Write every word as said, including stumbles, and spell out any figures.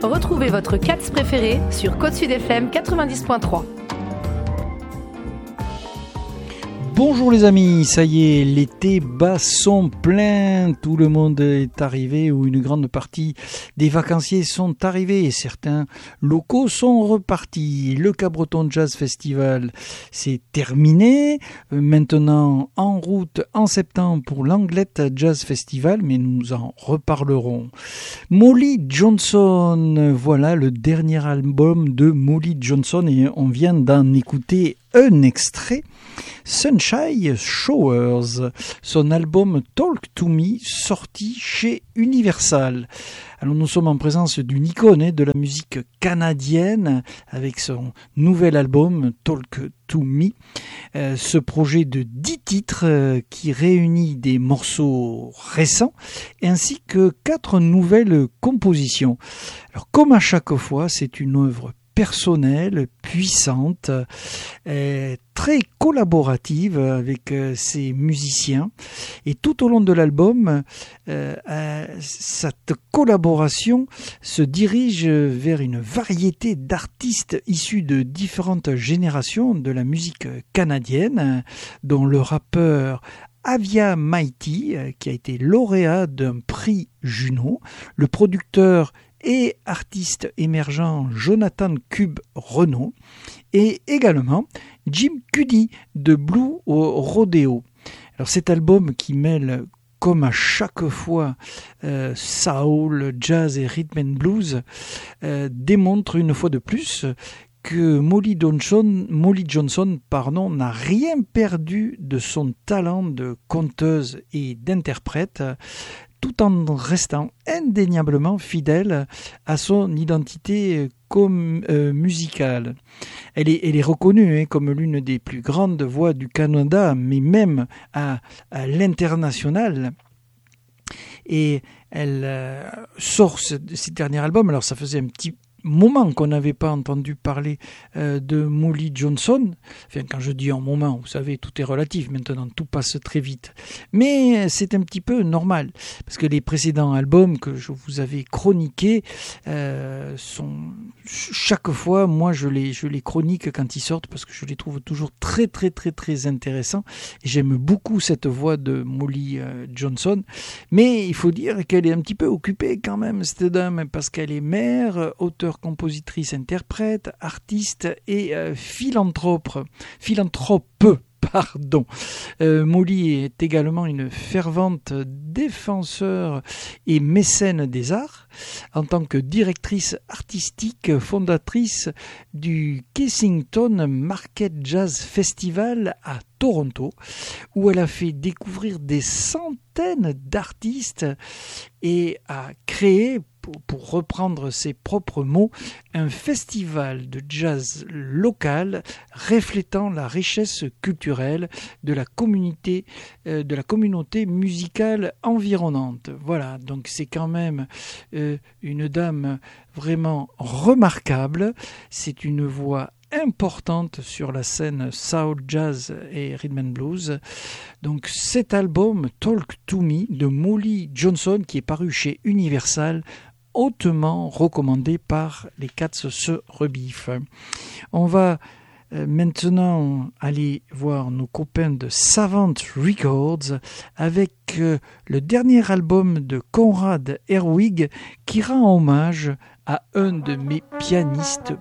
Retrouvez votre Cats préféré sur Côte Sud F M quatre-vingt-dix point trois. Bonjour les amis, ça y est, l'été bat son plein, tout le monde est arrivé ou une grande partie des vacanciers sont arrivés et certains locaux sont repartis. Le Cabreton Jazz Festival c'est terminé, maintenant en route en septembre pour l'Anglette Jazz Festival, mais nous en reparlerons. Molly Johnson, voilà le dernier album de Molly Johnson et on vient d'en écouter un extrait. Sunshine Showers, son album Talk to Me, sorti chez Universal. Alors nous sommes en présence d'une icône de la musique canadienne avec son nouvel album Talk to Me. Euh, ce projet de dix titres euh, qui réunit des morceaux récents ainsi que quatre nouvelles compositions. Alors comme à chaque fois, c'est une œuvre personnelle, puissante, euh, très collaborative avec euh, ses musiciens. Et tout au long de l'album, euh, euh, cette collaboration se dirige vers une variété d'artistes issus de différentes générations de la musique canadienne, dont le rappeur Avia Mighty, qui a été lauréat d'un prix Juno, le producteur et artiste émergent Jonathan Cube Renaud et également Jim Cuddy de Blue Rodeo. Alors cet album qui mêle comme à chaque fois euh, soul, jazz et rhythm and blues euh, démontre une fois de plus que Molly Johnson, Molly Johnson pardon, n'a rien perdu de son talent de conteuse et d'interprète, tout en restant indéniablement fidèle à son identité comme, euh, musicale. Elle est, elle est reconnue hein, comme l'une des plus grandes voix du Canada, mais même à, à l'international. Et elle euh, sort ce, ce dernier album, alors ça faisait un petit moment qu'on n'avait pas entendu parler euh, de Molly Johnson. Enfin, quand je dis en moment, vous savez, tout est relatif maintenant, tout passe très vite. Mais c'est un petit peu normal, parce que les précédents albums que je vous avais chroniqués euh, sont chaque fois, moi je les, je les chronique quand ils sortent, parce que je les trouve toujours très très très très intéressants. Et j'aime beaucoup cette voix de Molly euh, Johnson. Mais il faut dire qu'elle est un petit peu occupée quand même, cette dame, parce qu'elle est mère, auteure, compositrice, interprète, artiste et euh, philanthrope. Philanthrope, pardon. Euh, Molly est également une fervente défenseur et mécène des arts. En tant que directrice artistique, fondatrice du Kensington Market Jazz Festival à Toronto, où elle a fait découvrir des centaines d'artistes et a créé, pour, pour reprendre ses propres mots, un festival de jazz local reflétant la richesse culturelle de la communauté, euh, de la communauté musicale environnante. Voilà, donc c'est quand même euh, une dame vraiment remarquable. C'est une voix importante sur la scène soul, jazz et rhythm and blues. Donc cet album Talk to Me de Molly Johnson, qui est paru chez Universal, hautement recommandé par les Cats se rebiffent. On va maintenant aller voir nos copains de Savant Records avec le dernier album de Conrad Herwig qui rend hommage à un de mes pianistes